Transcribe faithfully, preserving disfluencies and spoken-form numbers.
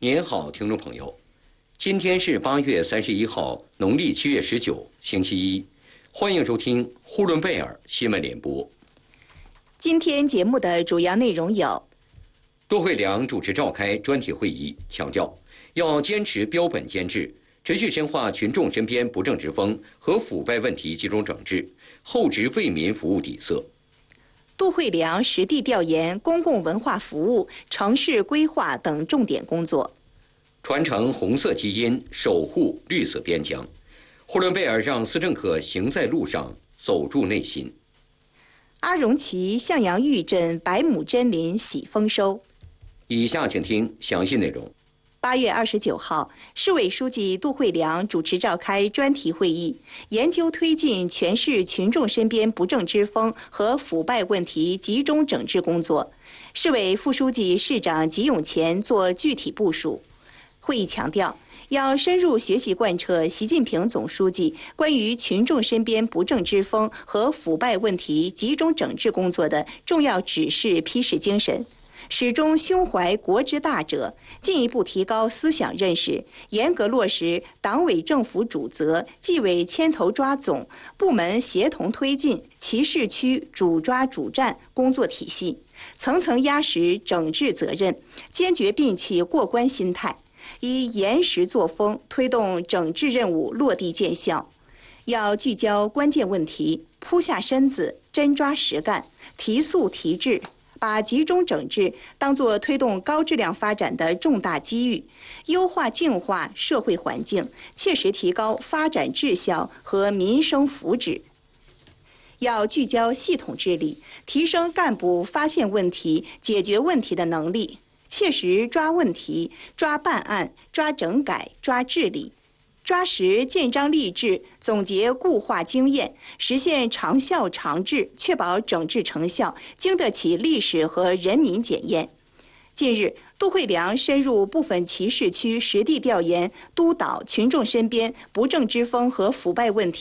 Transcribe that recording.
您好，听众朋友，今天是八月三十一号，农历七月十九，星期一，欢迎收听呼伦贝尔新闻联播。 今天节目的主要内容有： 杜慧良主持召开专题会议，强调要坚持标本兼治，持续深化群众身边不正之风和腐败问题集中整治，厚植为民服务底色。 杜慧良实地调研公共文化服务、城市规划等重点工作， 传承红色基因，守护绿色边疆。呼伦贝尔让斯政客行在路上，走入内心。 阿荣旗向阳峪镇百亩真林喜丰收。 以下请听详细内容。 八月二十九号，市委书记杜慧良主持召开专题会议，研究推进全市群众身边不正之风和腐败问题集中整治工作。市委副书记、市长吉永前作具体部署。会议强调，要深入学习贯彻习近平总书记关于群众身边不正之风和腐败问题集中整治工作的重要指示批示精神，始终胸怀国之大者，进一步提高思想认识，严格落实党委政府主责、纪委牵头抓总、部门协同推进其市区主抓主战工作体系，层层压实整治责任，坚决摒弃过关心态，以严实作风推动整治任务落地见效。要聚焦关键问题，扑下身子，真抓实干，提速提质，把集中整治当作推动高质量发展的重大机遇，优化净化社会环境，切实提高发展质效和民生福祉。要聚焦系统治理，提升干部发现问题、解决问题的能力，切实抓问题、抓办案、抓整改、抓治理，抓实建章立制，总结固化经验，实现长效长治，确保整治成效经得起历史和人民检验。近日，杜慧良深入部分其市区实地调研督导群众身边不正之风和腐败问题